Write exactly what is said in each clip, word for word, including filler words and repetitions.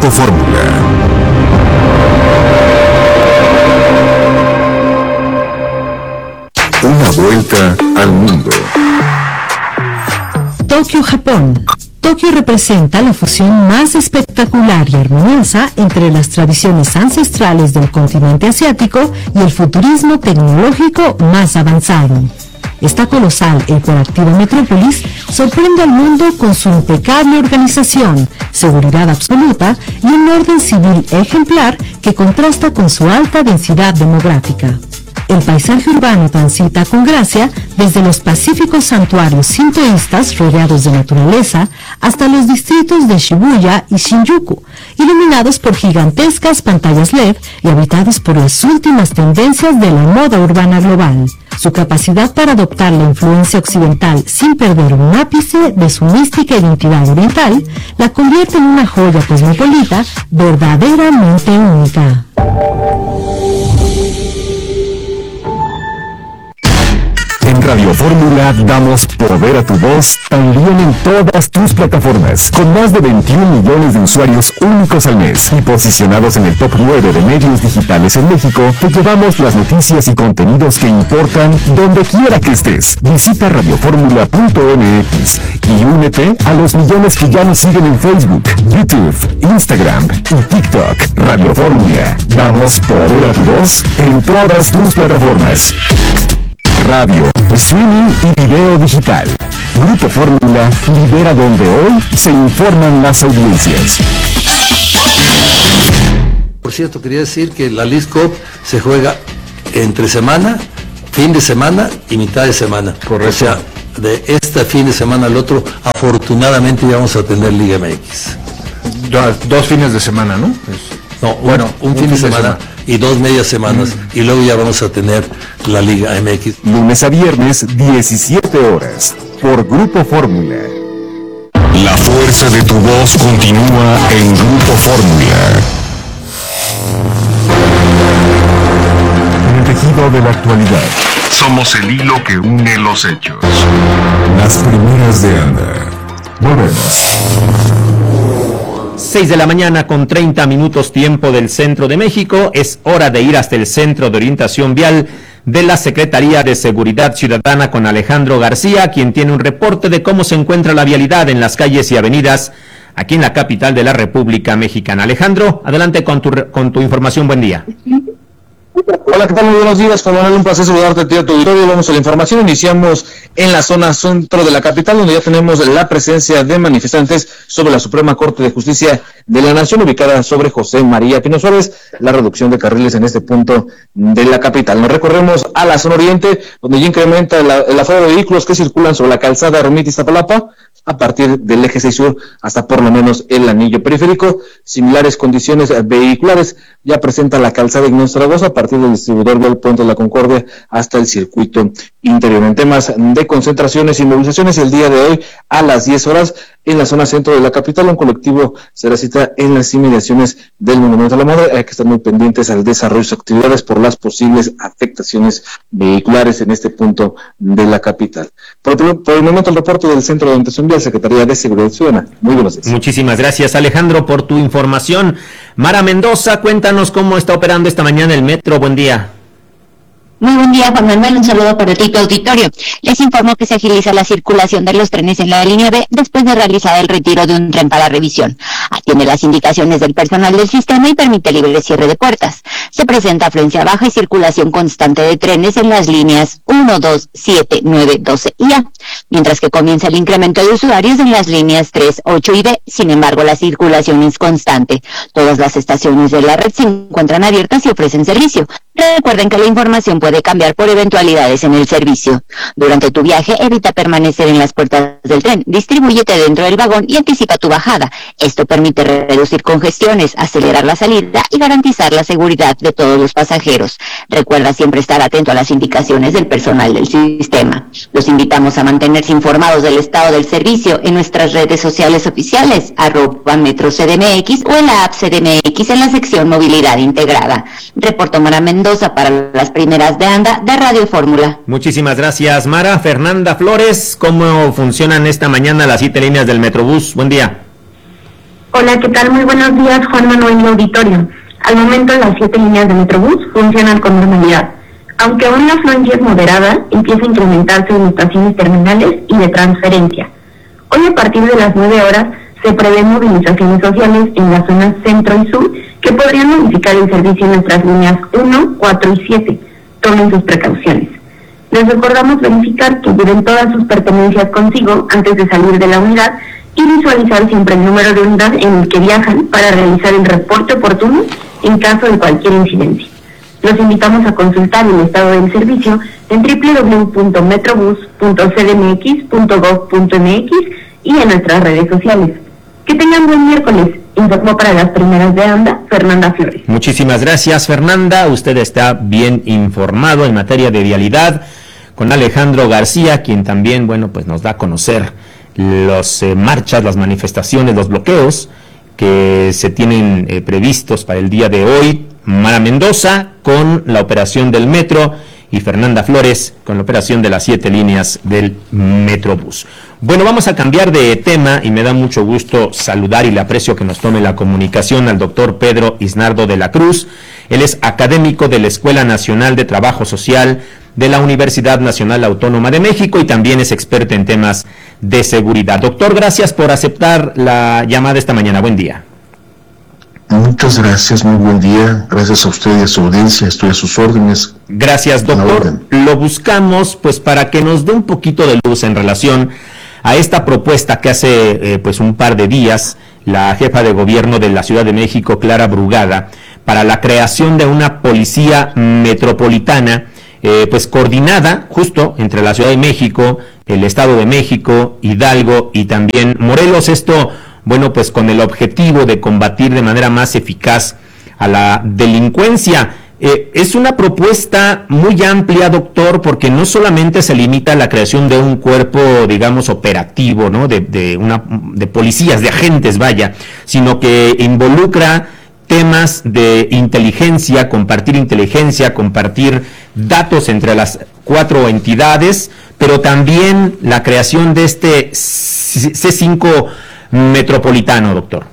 Grupo Fórmula. Una vuelta al mundo. Tokio, Japón. Tokio representa la fusión más espectacular y armoniosa entre las tradiciones ancestrales del continente asiático y el futurismo tecnológico más avanzado. Esta colosal e hiperactiva metrópolis sorprende al mundo con su impecable organización, seguridad absoluta y un orden civil ejemplar que contrasta con su alta densidad demográfica. El paisaje urbano transita con gracia desde los pacíficos santuarios sintoístas rodeados de naturaleza hasta los distritos de Shibuya y Shinjuku, iluminados por gigantescas pantallas L E D y habitados por las últimas tendencias de la moda urbana global. Su capacidad para adoptar la influencia occidental sin perder un ápice de su mística identidad oriental la convierte en una joya cosmopolita verdaderamente única. En Radio Fórmula damos poder a tu voz también en todas tus plataformas. Con más de veintiún millones de usuarios únicos al mes y posicionados en el top nueve de medios digitales en México, te llevamos las noticias y contenidos que importan donde quiera que estés. Visita radioformula punto m x y únete a los millones que ya nos siguen en Facebook, YouTube, Instagram y TikTok. Radio Fórmula. Damos poder a tu voz en todas tus plataformas. Radio, streaming y video digital. Grupo Fórmula lidera donde hoy se informan las audiencias. Por cierto, quería decir que la Leagues Cup se juega entre semana, fin de semana y mitad de semana. Correcto. O sea, de este fin de semana al otro, afortunadamente ya vamos a tener Liga M X. Dos, dos fines de semana, ¿no? Es... No, bueno, un, un fin, fin de, semana, de semana y dos medias semanas, mm. y luego ya vamos a tener la Liga M X. Lunes a viernes, diecisiete horas, por Grupo Fórmula. La fuerza de tu voz continúa en Grupo Fórmula. En el tejido de la actualidad. Somos el hilo que une los hechos. Las primeras de Anda. Volvemos. seis de la mañana con treinta minutos tiempo del centro de México. Es hora de ir hasta el Centro de Orientación Vial de la Secretaría de Seguridad Ciudadana con Alejandro García, quien tiene un reporte de cómo se encuentra la vialidad en las calles y avenidas aquí en la capital de la República Mexicana. Alejandro, adelante con tu, con tu información. Buen día. Hola, ¿qué tal? Muy buenos días, Juan Manuel, un placer saludarte a ti, a tu auditorio. Vamos a la información. Iniciamos en la zona centro de la capital, donde ya tenemos la presencia de manifestantes sobre la Suprema Corte de Justicia de la Nación, ubicada sobre José María Pino Suárez, la reducción de carriles en este punto de la capital. Nos recorremos a la zona oriente, donde ya incrementa la, el aforo de vehículos que circulan sobre la calzada Ermita-Iztapalapa, a partir del eje seis sur hasta por lo menos el anillo periférico. Similares condiciones vehiculares ya presenta la calzada Ignacio Zaragoza a partir del distribuidor del Puente de la Concordia hasta el circuito interior. En temas de concentraciones y movilizaciones, el día de hoy a las diez horas en la zona centro de la capital, un colectivo será cita en las inmediaciones del Monumento a la Madre. Hay que estar muy pendientes al desarrollo de sus actividades por las posibles afectaciones vehiculares en este punto de la capital. Por el, por el momento, el reporte del Centro de Orientación Vial, Secretaría de Seguridad Ciudadana. Muy buenos días. Muchísimas gracias, Alejandro, por tu información. Mara Mendoza, cuéntanos cómo está operando esta mañana el metro. Buen día. Muy buen día, Juan Manuel, un saludo para ti y tu auditorio. Les informo que se agiliza la circulación de los trenes en la línea B después de realizar el retiro de un tren para revisión. Atiende las indicaciones del personal del sistema y permite libre cierre de puertas. Se presenta afluencia baja y circulación constante de trenes en las líneas uno, dos, siete, nueve, doce y A, mientras que comienza el incremento de usuarios en las líneas tres, ocho y D. Sin embargo, la circulación es constante. Todas las estaciones de la red se encuentran abiertas y ofrecen servicio. Recuerden que la información puede cambiar por eventualidades en el servicio. Durante tu viaje, evita permanecer en las puertas del tren, distribúyete dentro del vagón y anticipa tu bajada. Esto permite reducir congestiones, acelerar la salida y garantizar la seguridad de todos los pasajeros. Recuerda siempre estar atento a las indicaciones del personal del sistema. Los invitamos a mantenerse informados del estado del servicio en nuestras redes sociales oficiales, arroba Metro C D M X o en la app C D M X en la sección Movilidad Integrada. Reportó Mara Mendoza para las primeras de Anda de Radio Fórmula. Muchísimas gracias, Mara. Fernanda Flores, ¿cómo funcionan esta mañana las siete líneas del Metrobús? Buen día. Hola, ¿qué tal? Muy buenos días, Juan Manuel y auditorio. Al momento las siete líneas de Metrobús funcionan con normalidad. Aunque aún la afluencia es moderada, empieza a incrementarse en estaciones terminales y de transferencia. Hoy a partir de las nueve horas se prevén movilizaciones sociales en las zonas centro y sur que podrían modificar el servicio en nuestras líneas uno, cuatro y siete. Tomen sus precauciones. Les recordamos verificar que lleven todas sus pertenencias consigo antes de salir de la unidad y visualizar siempre el número de unidad en el que viajan para realizar el reporte oportuno en caso de cualquier incidencia. Los invitamos a consultar el estado del servicio en doble u doble u doble u punto metrobús punto c d m x punto gov punto m x y en nuestras redes sociales. Que tengan buen miércoles. Informó para las primeras de ANDA, Fernanda Flores. Muchísimas gracias, Fernanda. Usted está bien informado en materia de vialidad con Alejandro García, quien también, bueno, pues nos da a conocer las eh, marchas, las manifestaciones, los bloqueos que se tienen eh, previstos para el día de hoy. Mara Mendoza con la operación del metro y Fernanda Flores con la operación de las siete líneas del Metrobús. Bueno, vamos a cambiar de tema y me da mucho gusto saludar y le aprecio que nos tome la comunicación al doctor Pedro Isnardo de la Cruz. Él es académico de la Escuela Nacional de Trabajo Social de la Universidad Nacional Autónoma de México y también es experto en temas de seguridad. Doctor, gracias por aceptar la llamada esta mañana. Buen día. Muchas gracias, muy buen día. Gracias a usted y a su audiencia, estoy a sus órdenes. Gracias, doctor. Lo buscamos pues para que nos dé un poquito de luz en relación a esta propuesta que hace eh, pues un par de días la jefa de gobierno de la Ciudad de México, Clara Brugada, para la creación de una policía metropolitana eh, pues coordinada justo entre la Ciudad de México, el Estado de México, Hidalgo y también Morelos. Esto, bueno, pues con el objetivo de combatir de manera más eficaz a la delincuencia. Eh, es una propuesta muy amplia, doctor, porque no solamente se limita a la creación de un cuerpo, digamos, operativo, ¿no? De, de, una, de policías, de agentes, vaya, sino que involucra temas de inteligencia, compartir inteligencia, compartir datos entre las cuatro entidades, pero también la creación de este C cinco metropolitano, doctor.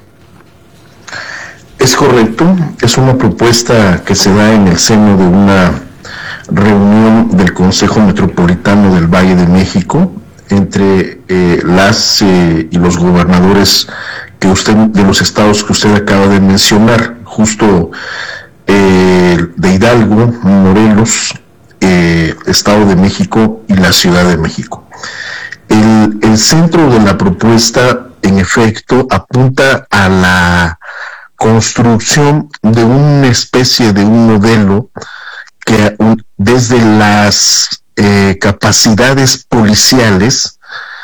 Es correcto, es una propuesta que se da en el seno de una reunión del Consejo Metropolitano del Valle de México entre eh, las eh, y los gobernadores que usted de los estados que usted acaba de mencionar, justo eh, de Hidalgo, Morelos, eh, Estado de México y la Ciudad de México. El, el centro de la propuesta, en efecto, apunta a la construcción de una especie de un modelo que desde las eh, capacidades policiales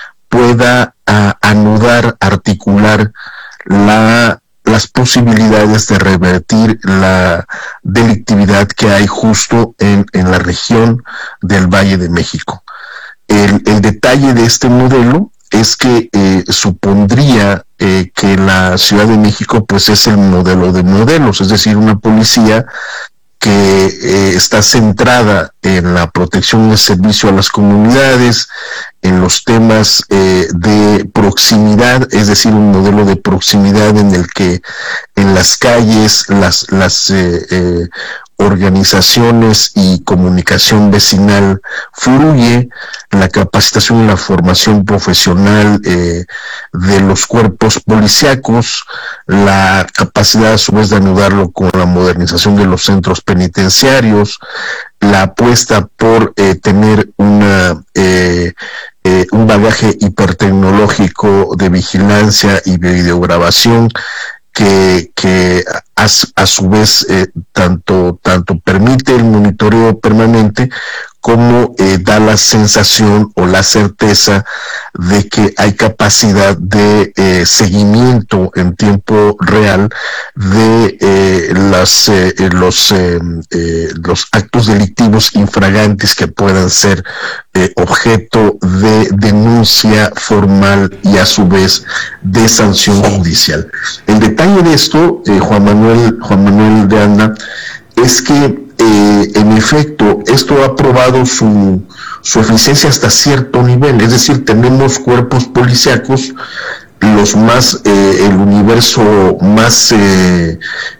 pueda a, anudar, articular la, las posibilidades de revertir la delictividad que hay justo en, en la región del Valle de México. El, el detalle de este modelo es que eh, supondría eh, que la Ciudad de México pues es el modelo de modelos, es decir, una policía que eh, está centrada en la protección y el servicio a las comunidades, en los temas eh, de proximidad, es decir, un modelo de proximidad en el que en las calles las, las eh, eh, organizaciones y comunicación vecinal fluye, la capacitación y la formación profesional eh, de los cuerpos policíacos, la capacidad a su vez de anudarlo con la modernización de los centros penitenciarios, la apuesta por eh, tener una eh, eh, un bagaje hipertecnológico de vigilancia y videograbación que, que a, a su vez eh, tanto, tanto permite el monitoreo permanente como eh, da la sensación o la certeza de que hay capacidad de eh, seguimiento en tiempo real de eh, las, eh, los, eh, eh, los actos delictivos infragantes que puedan ser eh, objeto de denuncia formal y a su vez de sanción judicial. El detalle de esto, eh, Juan Manuel, Juan Manuel de Anda, es que Eh, en efecto, esto ha probado su, su eficiencia hasta cierto nivel, es decir, tenemos cuerpos policíacos los más, eh, el universo más eh,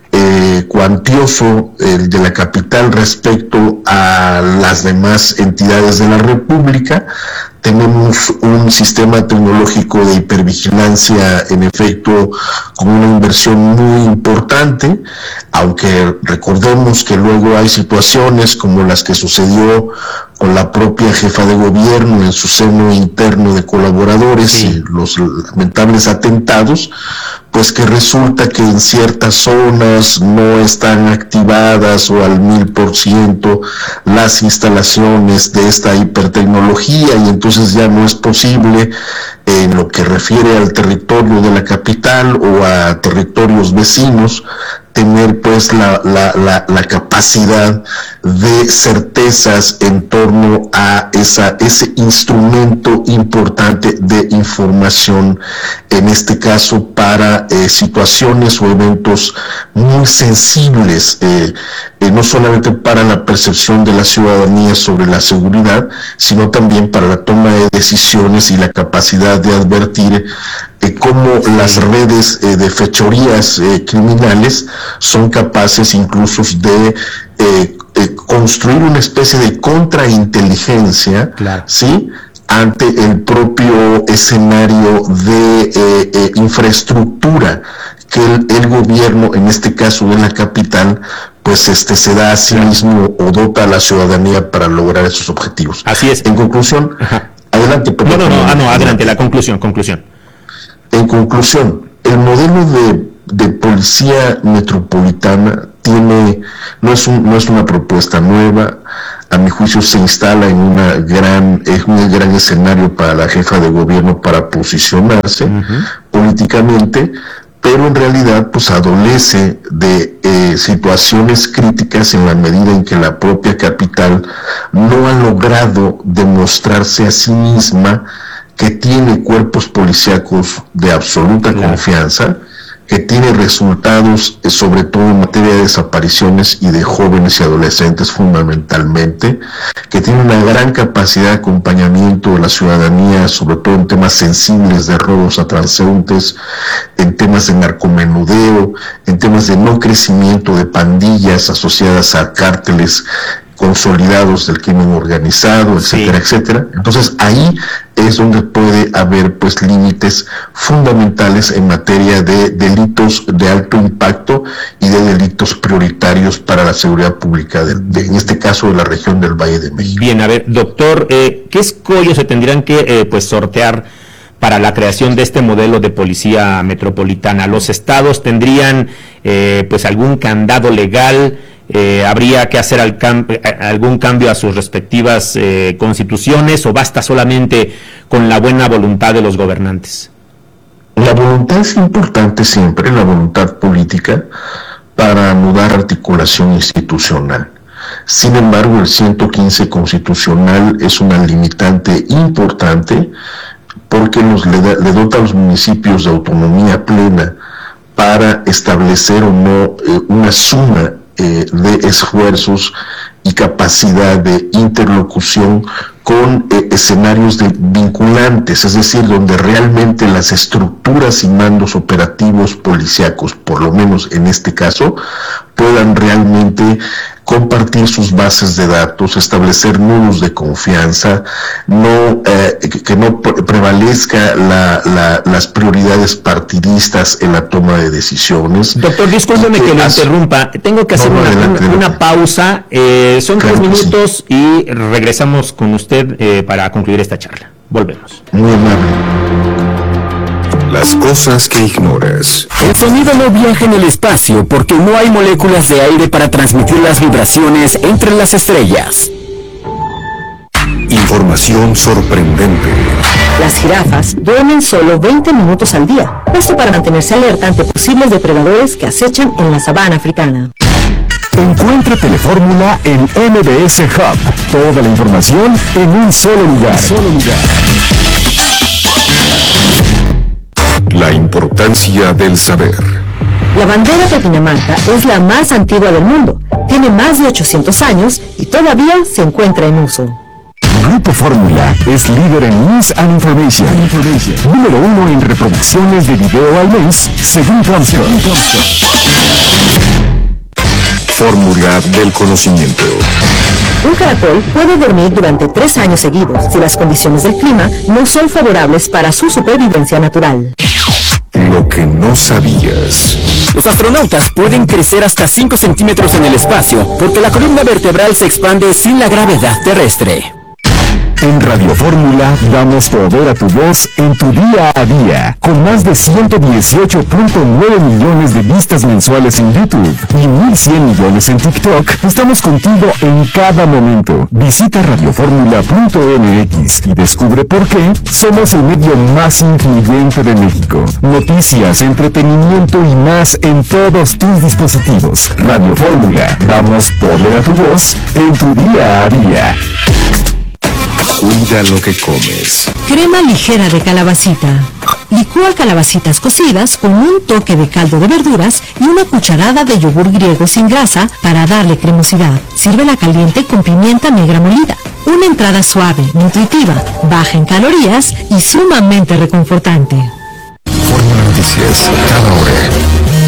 eh, cuantioso, el de la capital respecto a las demás entidades de la República. Tenemos un sistema tecnológico de hipervigilancia, en efecto, con una inversión muy importante, aunque recordemos que luego hay situaciones como las que sucedió con la propia jefa de gobierno en su seno interno de colaboradores, sí, y los lamentables atentados, pues que resulta que en ciertas zonas no están activadas o al mil por ciento las instalaciones de esta hipertecnología, y entonces ya no es posible, en lo que refiere al territorio de la capital o a territorios vecinos, tener pues la, la, la, la capacidad de certezas en torno a esa, ese instrumento importante de información, en este caso para eh, situaciones o eventos muy sensibles, eh, eh, no solamente para la percepción de la ciudadanía sobre la seguridad, sino también para la toma de decisiones y la capacidad de advertir eh, cómo las redes eh, de fechorías eh, criminales son capaces incluso de eh, eh, construir una especie de contrainteligencia, claro, ¿sí?, ante el propio escenario de eh, eh, infraestructura que el, el gobierno, en este caso de la capital, pues este se da a sí mismo o dota a la ciudadanía para lograr esos objetivos. Así es. En conclusión, ajá, adelante. No, no, no, ah, no, adelante, la conclusión, conclusión. En conclusión, el modelo de, de policía metropolitana tiene, no es un, no es una propuesta nueva. A mi juicio se instala en una gran, es un gran escenario para la jefa de gobierno para posicionarse uh-huh. políticamente, pero en realidad pues adolece de eh, situaciones críticas en la medida en que la propia capital no ha logrado demostrarse a sí misma que tiene cuerpos policíacos de absoluta claro. confianza, que tiene resultados eh, sobre todo en materia de desapariciones y de jóvenes y adolescentes fundamentalmente, que tiene una gran capacidad de acompañamiento de la ciudadanía, sobre todo en temas sensibles de robos a transeúntes, en temas de narcomenudeo, en temas de no crecimiento de pandillas asociadas a cárteles consolidados del crimen organizado, etcétera, sí. etcétera. Entonces ahí es donde puede haber pues límites fundamentales en materia de delitos de alto impacto y de delitos prioritarios para la seguridad pública, de, de, en este caso de la región del Valle de México. Bien, a ver, doctor, eh, ¿qué escollos se tendrían que eh, pues sortear para la creación de este modelo de policía metropolitana? ¿Los estados tendrían eh, pues algún candado legal? Eh, ¿Habría que hacer al cam- algún cambio a sus respectivas eh, constituciones o basta solamente con la buena voluntad de los gobernantes? La voluntad es importante siempre, la voluntad política, para anudar articulación institucional. Sin embargo, el ciento quince constitucional es una limitante importante porque nos le, da, le dota a los municipios de autonomía plena para establecer o no eh, una suma Eh, de esfuerzos y capacidad de interlocución con eh, escenarios de vinculantes, es decir, donde realmente las estructuras y mandos operativos policíacos, por lo menos en este caso, puedan realmente compartir sus bases de datos, establecer nudos de confianza, no eh, que, que no prevalezca la, la, las prioridades partidistas en la toma de decisiones. Doctor, discúlpeme que, que lo interrumpa, tengo que hacer no, una, adelante, una, una pausa, eh, son claro tres minutos sí. y regresamos con usted eh, para concluir esta charla. Volvemos. Muy amable. Las cosas que ignoras. El sonido no viaja en el espacio porque no hay moléculas de aire para transmitir las vibraciones entre las estrellas. Información sorprendente. Las jirafas duermen solo veinte minutos al día, esto para mantenerse alerta ante posibles depredadores que acechan en la sabana africana. Encuentre Telefórmula en M B S Hub. Toda la información en un solo lugar. Solo lugar. La importancia del saber. La bandera de Dinamarca es la más antigua del mundo. Tiene más de ochocientos años y todavía se encuentra en uso. Grupo Fórmula es líder en News and Information. Número uno en reproducciones de video al mes, según Comscore. Fórmula del conocimiento. Un caracol puede dormir durante tres años seguidos si las condiciones del clima no son favorables para su supervivencia natural. Lo que no sabías. Los astronautas pueden crecer hasta cinco centímetros en el espacio porque la columna vertebral se expande sin la gravedad terrestre. En Radio Fórmula damos poder a tu voz en tu día a día, con más de ciento dieciocho punto nueve millones de vistas mensuales en YouTube y mil cien millones en TikTok. Estamos contigo en cada momento. Visita radioformula punto m x y descubre por qué somos el medio más influyente de México. Noticias, entretenimiento y más en todos tus dispositivos. Radio Fórmula, damos poder a tu voz en tu día a día. Cuida lo que comes. Crema ligera de calabacita. Licúa calabacitas cocidas con un toque de caldo de verduras y una cucharada de yogur griego sin grasa para darle cremosidad. Sírvela caliente con pimienta negra molida. Una entrada suave, nutritiva, baja en calorías y sumamente reconfortante. Fórmula Noticias, cada hora.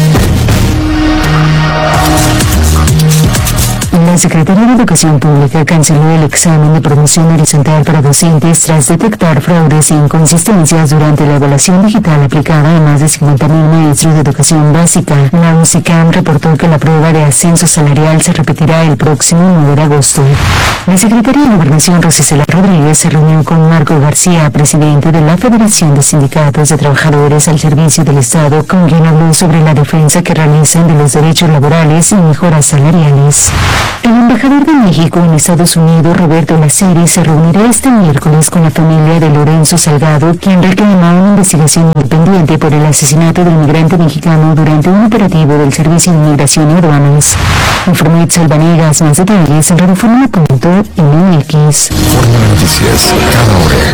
La Secretaría de Educación Pública canceló el examen de promoción horizontal para docentes tras detectar fraudes e inconsistencias durante la evaluación digital aplicada a más de cincuenta mil maestros de educación básica. La UCICAM reportó que la prueba de ascenso salarial se repetirá el próximo nueve de agosto. La Secretaría de Gobernación, Rosicela Rodríguez, se reunió con Marco García, presidente de la Federación de Sindicatos de Trabajadores al Servicio del Estado, con quien habló sobre la defensa que realizan de los derechos laborales y mejoras salariales. El embajador de México en Estados Unidos, Roberto Laceri, se reunirá este miércoles con la familia de Lorenzo Salgado, quien reclama una investigación independiente por el asesinato del migrante mexicano durante un operativo del Servicio de Inmigración y Aduanas. Informó Itzel Vanegas. Más detalles en radioformula punto m x. Fórmula Noticias, cada hora.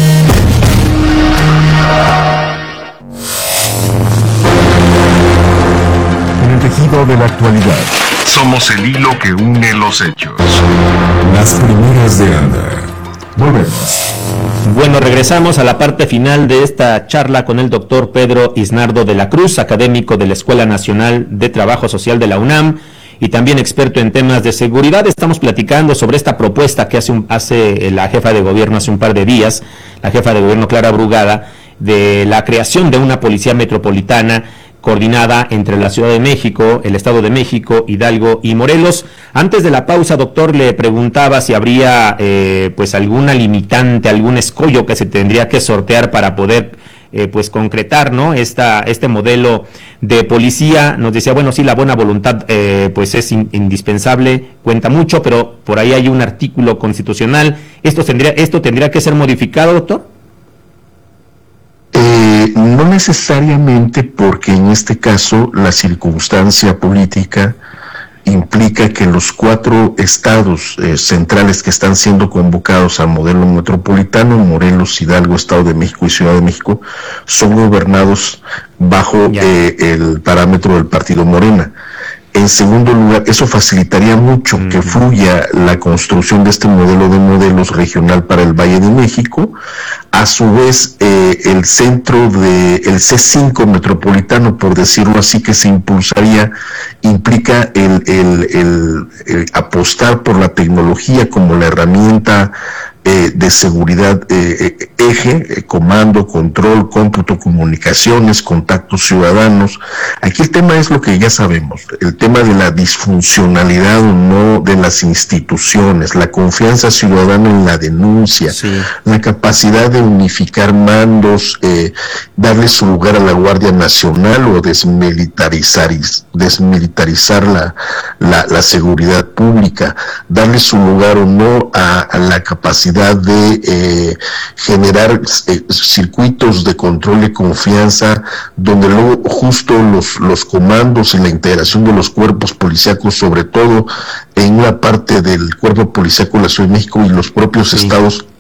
En el tejido de la actualidad. Somos el hilo que une los hechos. Las primeras de Ana. Volvemos. Bueno, regresamos a la parte final de esta charla con el doctor Pedro Isnardo de la Cruz, académico de la Escuela Nacional de Trabajo Social de la UNAM y también experto en temas de seguridad. Estamos platicando sobre esta propuesta que hace, un, hace la jefa de gobierno hace un par de días, la jefa de gobierno Clara Brugada, de la creación de una policía metropolitana coordinada entre la Ciudad de México, el Estado de México, Hidalgo y Morelos. Antes de la pausa, doctor, le preguntaba si habría eh, pues alguna limitante, algún escollo que se tendría que sortear para poder eh, pues concretar, ¿no? Esta este modelo de policía. Nos decía, bueno, sí, la buena voluntad eh, pues es in, indispensable, cuenta mucho, pero por ahí hay un artículo constitucional. ¿Esto tendría esto tendría que ser modificado, doctor? Eh, no necesariamente, porque en este caso la circunstancia política implica que los cuatro estados eh, centrales que están siendo convocados al modelo metropolitano, Morelos, Hidalgo, Estado de México y Ciudad de México, son gobernados bajo eh, el parámetro del partido Morena. En segundo lugar, eso facilitaría mucho mm. que fluya la construcción de este modelo de modelos regional para el Valle de México. A su vez, eh, el centro de el C cinco metropolitano, por decirlo así, que se impulsaría, implica el, el, el, el apostar por la tecnología como la herramienta Eh, de seguridad, eh, eje, eh, comando, control, cómputo, comunicaciones, contactos ciudadanos. Aquí el tema es lo que ya sabemos, el tema de la disfuncionalidad o no de las instituciones, la confianza ciudadana en la denuncia, sí. la capacidad de unificar mandos, eh, darle su lugar a la Guardia Nacional o desmilitarizar, desmilitarizar la, la, la seguridad pública, darle su lugar o no a, a la capacidad de eh, generar eh, circuitos de control y confianza donde luego justo los, los comandos y la integración de los cuerpos policíacos, sobre todo en una parte del cuerpo policíaco de la Ciudad de México y los propios sí. estados,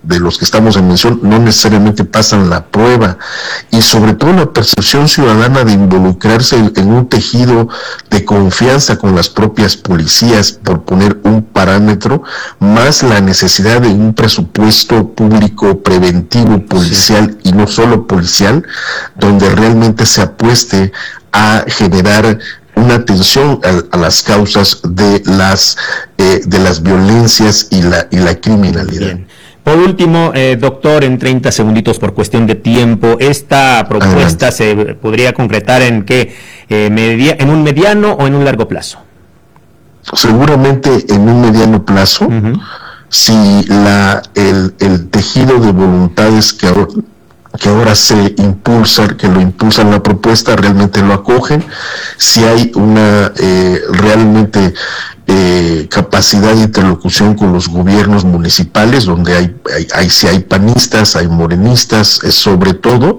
de los que estamos en mención no necesariamente pasan la prueba, y sobre todo la percepción ciudadana de involucrarse en un tejido de confianza con las propias policías, por poner un parámetro, más la necesidad de un presupuesto público preventivo policial, y no solo policial, donde realmente se apueste a generar una atención a, a las causas de las eh, de las violencias y la y la criminalidad. Bien. Por último, eh, doctor, en treinta segunditos por cuestión de tiempo, ¿esta propuesta Adelante. se podría concretar en qué, eh, media, en un mediano o en un largo plazo? Seguramente en un mediano plazo, uh-huh. si la el, el tejido de voluntades que ahora que ahora se impulsa, que lo impulsan la propuesta, realmente lo acogen, si hay una eh, realmente eh, capacidad de interlocución con los gobiernos municipales, donde hay, hay, hay si hay panistas, hay morenistas, eh, sobre todo,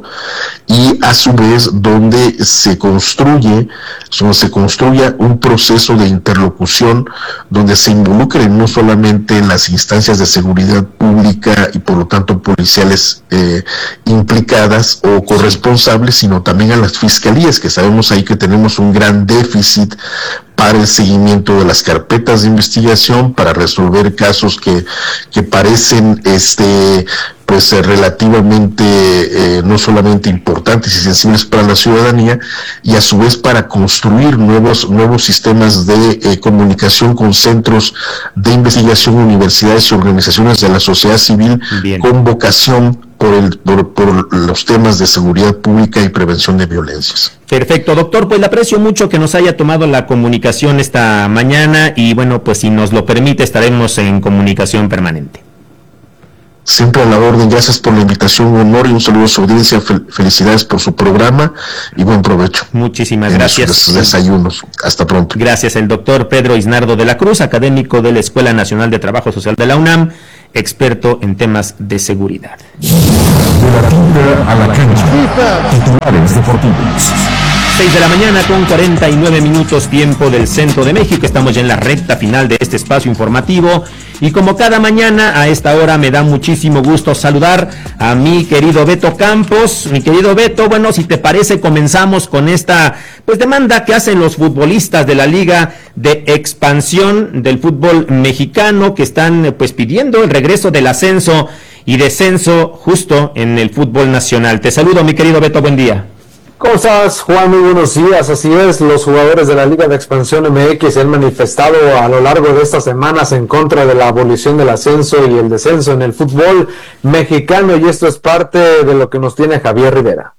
y a su vez donde se construye, donde se construya un proceso de interlocución donde se involucren no solamente las instancias de seguridad pública y por lo tanto policiales eh, implicadas o corresponsables, sino también a las fiscalías, que sabemos ahí que tenemos un gran déficit para el seguimiento de las carpetas de investigación, para resolver casos que, que parecen este pues eh, relativamente eh, no solamente importantes y sensibles para la ciudadanía, y a su vez para construir nuevos nuevos sistemas de eh, comunicación con centros de investigación, universidades y organizaciones de la sociedad civil. Bien. Con vocación por, el, por, por los temas de seguridad pública y prevención de violencias. Perfecto, doctor, pues le aprecio mucho que nos haya tomado la comunicación esta mañana, y bueno, pues si nos lo permite estaremos en comunicación permanente. Siempre a la orden. Gracias por la invitación, un honor, y un saludo a su audiencia. Fel- felicidades por su programa y buen provecho. Muchísimas gracias. En sus desayunos. Hasta pronto. Gracias. El doctor Pedro Isnardo de la Cruz, académico de la Escuela Nacional de Trabajo Social de la UNAM, experto en temas de seguridad. De la tierra a la cancha. Titulares deportivos. seis de la mañana con cuarenta y nueve minutos, tiempo del centro de México. Estamos ya en la recta final de este espacio informativo, y como cada mañana a esta hora me da muchísimo gusto saludar a mi querido Beto Campos. Mi querido Beto, bueno, si te parece comenzamos con esta pues demanda que hacen los futbolistas de la Liga de Expansión del fútbol mexicano, que están pues pidiendo el regreso del ascenso y descenso justo en el fútbol nacional. Te saludo, mi querido Beto, buen día. ¿Cómo estás, Juan? Muy buenos días. Así es, los jugadores de la Liga de Expansión M X se han manifestado a lo largo de estas semanas en contra de la abolición del ascenso y el descenso en el fútbol mexicano, y esto es parte de lo que nos tiene Javier Rivera.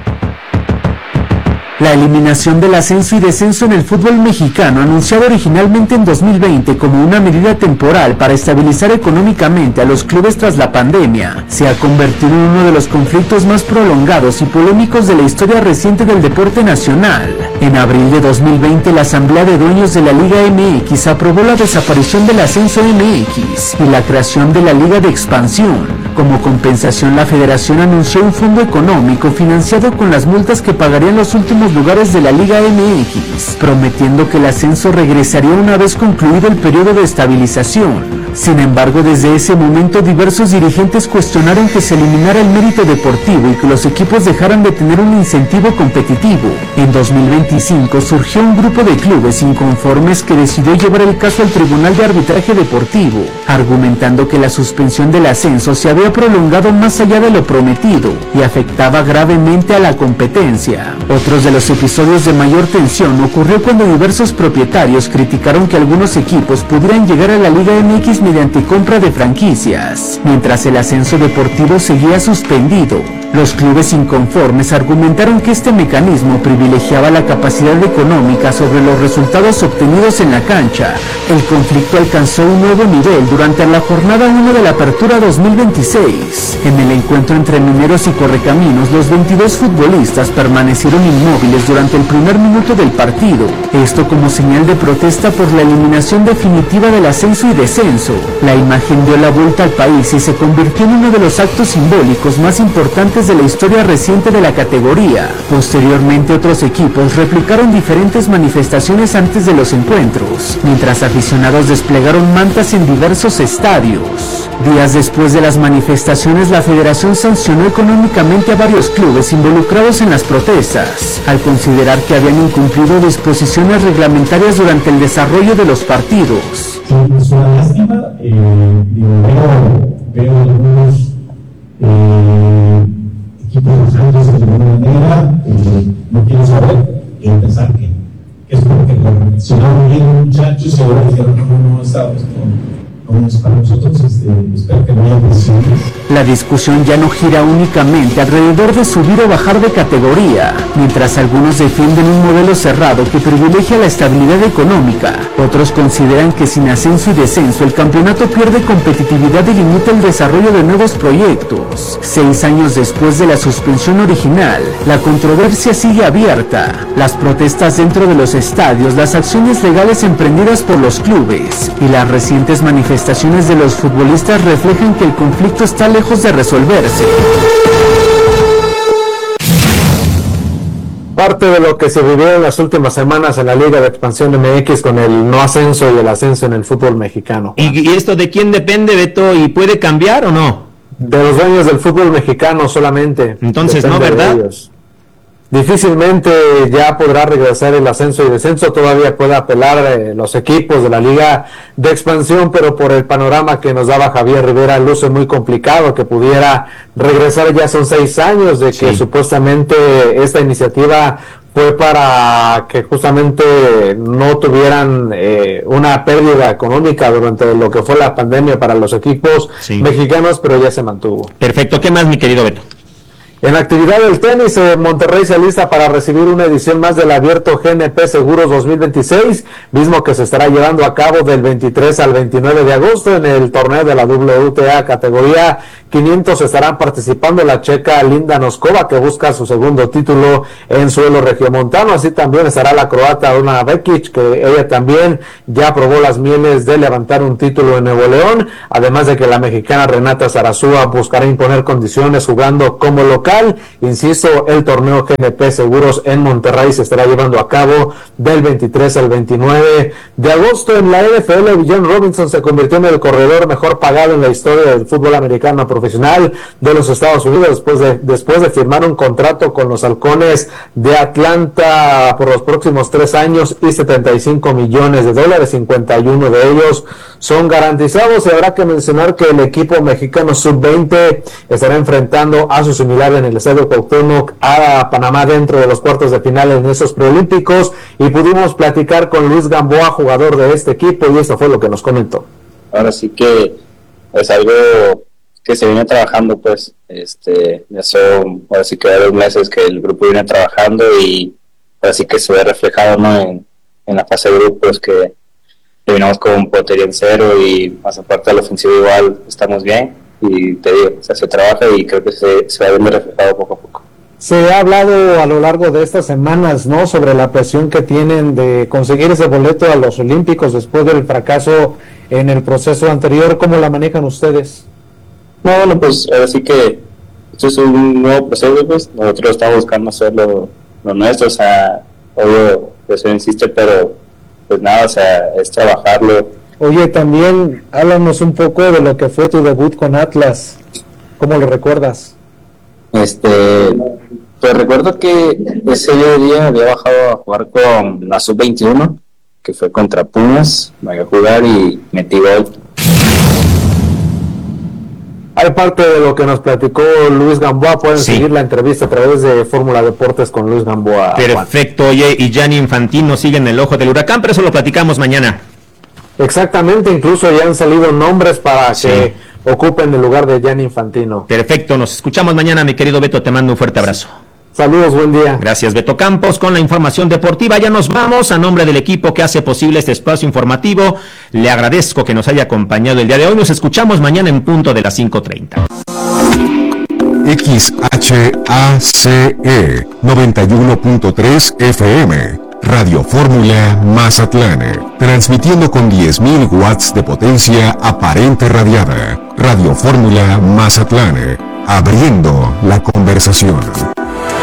La eliminación del ascenso y descenso en el fútbol mexicano, anunciado originalmente en dos mil veinte como una medida temporal para estabilizar económicamente a los clubes tras la pandemia, se ha convertido en uno de los conflictos más prolongados y polémicos de la historia reciente del deporte nacional. En abril de dos mil veinte, la Asamblea de Dueños de la Liga M X aprobó la desaparición del ascenso M X y la creación de la Liga de Expansión. Como compensación, la federación anunció un fondo económico financiado con las multas que pagarían los últimos lugares de la Liga M X, prometiendo que el ascenso regresaría una vez concluido el periodo de estabilización. Sin embargo, desde ese momento diversos dirigentes cuestionaron que se eliminara el mérito deportivo y que los equipos dejaran de tener un incentivo competitivo. En dos mil veinticinco surgió un grupo de clubes inconformes que decidió llevar el caso al Tribunal de Arbitraje Deportivo, argumentando que la suspensión del ascenso se había prolongado más allá de lo prometido y afectaba gravemente a la competencia. Otros de los episodios de mayor tensión ocurrió cuando diversos propietarios criticaron que algunos equipos pudieran llegar a la Liga M X mediante compra de franquicias, mientras el ascenso deportivo seguía suspendido. Los clubes inconformes argumentaron que este mecanismo privilegiaba la capacidad económica sobre los resultados obtenidos en la cancha. El conflicto alcanzó un nuevo nivel durante la jornada uno de la Apertura dos mil veintiséis. En el encuentro entre Mineros y Correcaminos, los veintidós futbolistas permanecieron inmóviles durante el primer minuto del partido, esto como señal de protesta por la eliminación definitiva del ascenso y descenso, descenso. La imagen dio la vuelta al país y se convirtió en uno de los actos simbólicos más importantes de la historia reciente de la categoría. Posteriormente, otros equipos replicaron diferentes manifestaciones antes de los encuentros, mientras aficionados desplegaron mantas en diversos estadios. Días después de las manifestaciones, la federación sancionó económicamente a varios clubes involucrados en las protestas, al considerar que habían incumplido disposiciones reglamentarias durante el desarrollo de los partidos. Sí, es una lástima, eh, veo, veo algunos eh, equipos de de alguna manera, eh, no quiero saber, quiero pensar que es porque lo reflexionaron bien los muchachos y ahora dijeron no, no, no, estamos con... para nosotros, este, espero que no haya presiones. La discusión ya no gira únicamente alrededor de subir o bajar de categoría. Mientras algunos defienden un modelo cerrado que privilegia la estabilidad económica, otros consideran que sin ascenso y descenso el campeonato pierde competitividad y limita el desarrollo de nuevos proyectos. Seis años después de la suspensión original, la controversia sigue abierta. Las protestas dentro de los estadios, las acciones legales emprendidas por los clubes y las recientes manifestaciones Manifestaciones de los futbolistas reflejan que el conflicto está lejos de resolverse. Parte de lo que se vivió en las últimas semanas en la Liga de Expansión M X con el no ascenso y el ascenso en el fútbol mexicano. ¿Y, y esto de quién depende, Beto? ¿Y puede cambiar o no? De los dueños del fútbol mexicano solamente. Entonces, ¿no, verdad? Difícilmente ya podrá regresar el ascenso y descenso, todavía puede apelar eh, los equipos de la Liga de Expansión, pero por el panorama que nos daba Javier Rivera luce muy complicado que pudiera regresar. Ya son seis años de que sí. Supuestamente esta iniciativa fue para que justamente no tuvieran eh, una pérdida económica durante lo que fue la pandemia para los equipos sí. mexicanos, pero ya se mantuvo. Perfecto, ¿qué más, mi querido Beto? En la actividad del tenis, eh, Monterrey se alista para recibir una edición más del Abierto G N P Seguros dos mil veintiséis, mismo que se estará llevando a cabo del veintitrés al veintinueve de agosto en el torneo de la W T A categoría quinientos. Estarán participando la checa Linda Noskova, que busca su segundo título en suelo regiomontano. Así también estará la croata Ona Vekic, que ella también ya probó las mieles de levantar un título en Nuevo León, además de que la mexicana Renata Zarazúa buscará imponer condiciones jugando como local. Insisto, el torneo G N P Seguros en Monterrey se estará llevando a cabo del veintitrés al veintinueve de agosto. En la N F L, Villan Robinson se convirtió en el corredor mejor pagado en la historia del fútbol americano profesional de los Estados Unidos después de, después de firmar un contrato con los Halcones de Atlanta por los próximos tres años y setenta y cinco millones de dólares, cincuenta y uno de ellos son garantizados. Y habrá que mencionar que el equipo mexicano sub veinte estará enfrentando a su similar en el Estadio Cuauhtémoc a Panamá dentro de los cuartos de final en esos preolímpicos, y pudimos platicar con Luis Gamboa, jugador de este equipo, y esto fue lo que nos comentó. Ahora sí que es algo que se viene trabajando, pues, este, ya son, ahora sí que dos meses que el grupo viene trabajando y ahora sí que se ve reflejado, ¿no? en, en la fase de grupos, que terminamos con portería en cero y más aparte de la ofensiva igual estamos bien. Y te digo, o sea, se trabaja y creo que se, se va viendo reflejado poco a poco. Se ha hablado a lo largo de estas semanas, ¿no?, sobre la presión que tienen de conseguir ese boleto a los Olímpicos después del fracaso en el proceso anterior. ¿Cómo la manejan ustedes? No, bueno, pues ahora sí que esto es un nuevo proceso, pues nosotros estamos buscando hacer lo, lo nuestro, o sea, obvio, eso insiste, pero pues nada, o sea, es trabajarlo. Oye, también háblanos un poco de lo que fue tu debut con Atlas. ¿Cómo lo recuerdas? Este, pues recuerdo que ese día había bajado a jugar con la sub veintiuno, que fue contra Pumas, me iba a jugar y metí gol. Hay parte de lo que nos platicó Luis Gamboa. Pueden sí. seguir la entrevista a través de Fórmula Deportes con Luis Gamboa. Perfecto, Juan. Oye, y Gianni Infantino sigue en el ojo del huracán, pero eso lo platicamos mañana. Exactamente, incluso ya han salido nombres para sí. que ocupen el lugar de Gianni Infantino. Perfecto, nos escuchamos mañana, mi querido Beto, te mando un fuerte abrazo. Saludos, buen día. Gracias, Beto Campos, con la información deportiva. Ya nos vamos. A nombre del equipo que hace posible este espacio informativo, le agradezco que nos haya acompañado el día de hoy. Nos escuchamos mañana en punto de las cinco treinta. X H A C E noventa y uno punto tres F M Radio Fórmula Mazatlán, transmitiendo con diez mil watts de potencia aparente radiada. Radio Fórmula Mazatlán, abriendo la conversación.